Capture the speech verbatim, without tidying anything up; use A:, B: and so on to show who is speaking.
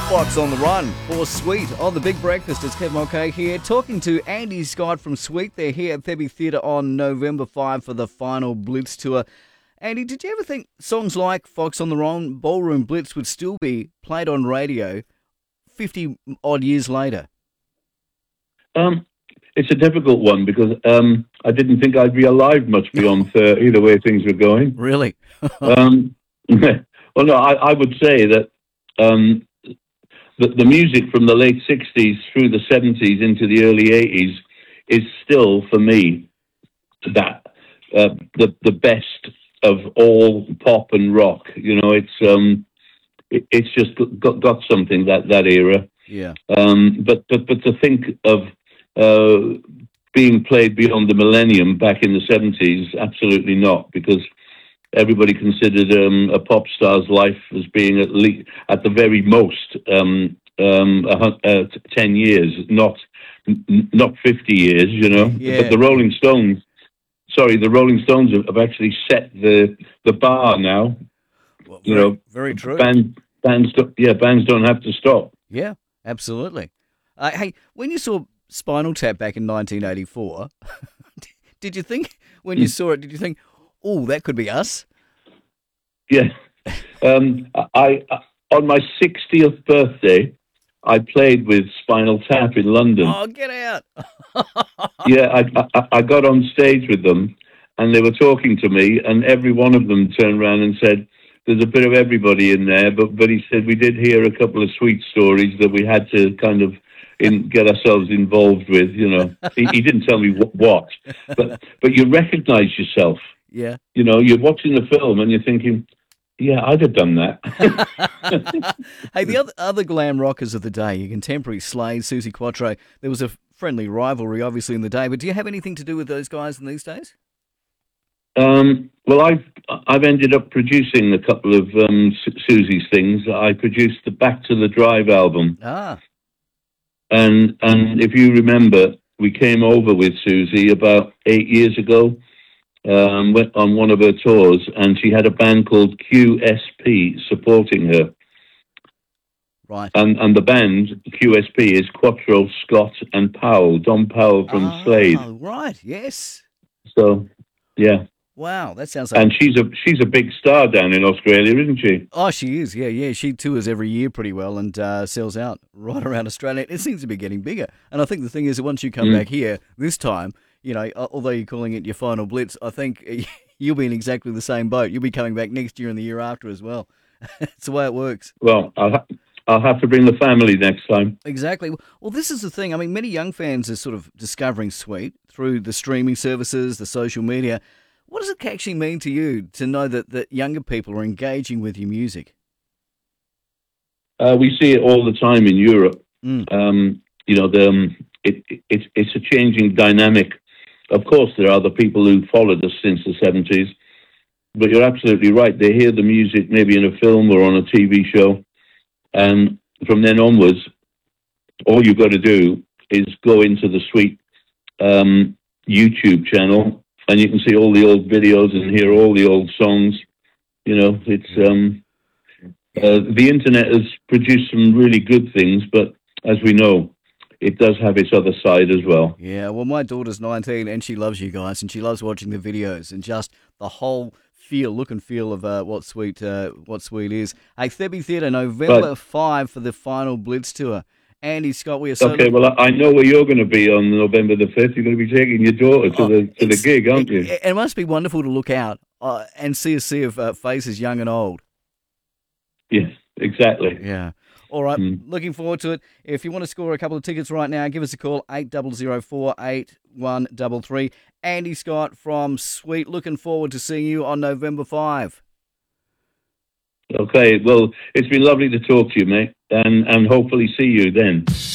A: Fox on the Run for Sweet on The Big Breakfast. It's Kev Mulcahy here, talking to Andy Scott from Sweet. They're here at Thebby Theatre on November fifth for the final Blitz tour. Andy, did you ever think songs like Fox on the Run, Ballroom Blitz would still be played on radio fifty odd years later?
B: Um, it's a difficult one because um, I didn't think I'd be alive much beyond thirty, the way things were going.
A: Really?
B: um, well, no, I, I would say that um, the, the music from the late sixties through the seventies into the early eighties is still, for me, that uh, the the best of all pop and rock. You know, it's um, it, it's just got got something, that that era.
A: Yeah.
B: Um, but but but to think of uh, being played beyond the millennium back in the seventies, absolutely not, because everybody considered um, a pop star's life as being at least, at the very most, um, um, uh, uh, ten years, not n- not fifty years. You know,
A: Yeah.
B: but the Rolling Stones. Sorry, the Rolling Stones have, have actually set the the bar now.
A: Well,
B: you
A: very,
B: know,
A: very true.
B: Band, bands, don't, yeah, bands don't have to stop.
A: Yeah, absolutely. Uh, hey, when you saw Spinal Tap back in nineteen eighty-four, did you think, when you saw it, did you think, oh, that could be us?
B: Yeah. Um, I, I on my sixtieth birthday, I played with Spinal Tap in London.
A: Oh, get out.
B: Yeah, I, I I got on stage with them, and they were talking to me, and every one of them turned around and said, "There's a bit of everybody in there," but but he said we did hear a couple of sweet stories that we had to kind of in, get ourselves involved with. You know, he, he didn't tell me wh- what, but but you recognise yourself.
A: Yeah.
B: You know, you're watching the film and you're thinking, yeah, I'd have done that.
A: Hey, the other other glam rockers of the day, your contemporary Slade, Suzi Quatro, there was a friendly rivalry, obviously, in the day, but do you have anything to do with those guys in these days?
B: Um, well, I've I've ended up producing a couple of um, Su- Susie's things. I produced the Back to the Drive album,
A: Ah,
B: and and if you remember, we came over with Susie about eight years ago. Um, went on one of her tours, and she had a band called Q S P supporting her.
A: right.
B: And and the band, Q S P, is Quattro, Scott, and Powell, Don Powell from
A: Ah,
B: Slade.
A: right, yes.
B: So, yeah.
A: Wow, that sounds like...
B: And she's a she's a big star down in Australia, isn't she?
A: Oh, she is, yeah, yeah. She tours every year pretty well and uh, sells out right around Australia. It seems to be getting bigger. And I think the thing is that once you come
B: Mm.
A: back here, this time, you know, although you're calling it your final Blitz, I think you'll be in exactly the same boat. You'll be coming back next year and the year after as well. It's the way it works.
B: Well, I'll, ha- I'll have to bring the family next time.
A: Exactly. Well, this is the thing. I mean, many young fans are sort of discovering Sweet through the streaming services, the social media. What does it actually mean to you to know that, that younger people are engaging with your music?
B: Uh, we see it all the time in Europe.
A: Mm.
B: Um, you know, the, um, it, it, it's it's a changing dynamic. Of course, there are the people who followed us since the seventies, but you're absolutely right. They hear the music maybe in a film or on a T V show, and from then onwards, all you've got to do is go into the Sweet um, YouTube channel, and you can see all the old videos and hear all the old songs. You know, it's um, uh, the internet has produced some really good things, but as we know, it does have its other side as well.
A: Yeah, well, my daughter's nineteen and she loves you guys and she loves watching the videos and just the whole feel, look and feel of uh, what Sweet uh, what Sweet is. Hey, Thebby Theatre, November fifth for the final Blitz tour. Andy Scott, we are so...
B: Okay, well, I I know where you're going to be on November the fifth. You're going to be taking your daughter to
A: Oh,
B: the to the
A: it's-
B: gig, aren't you?
A: It, it must be wonderful to look out uh, and see a sea of uh, faces, young and old.
B: Yes, exactly.
A: Yeah. All right,
B: Mm.
A: looking forward to it. If you want to score a couple of tickets right now, give us a call, eight zero zero four eight one three three. Andy Scott from Sweet, looking forward to seeing you on November fifth.
B: Okay, well, it's been lovely to talk to you, mate, and, and hopefully see you then.